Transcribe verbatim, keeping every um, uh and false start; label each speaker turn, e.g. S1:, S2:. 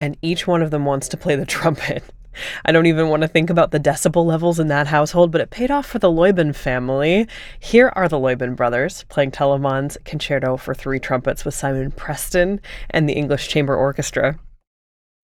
S1: and each one of them wants to play the trumpet. I don't even want to think about the decibel levels in that household, but it paid off for the Luyben family. Here are the Luyben brothers playing Telemann's Concerto for Three Trumpets with Simon Preston and the English Chamber Orchestra.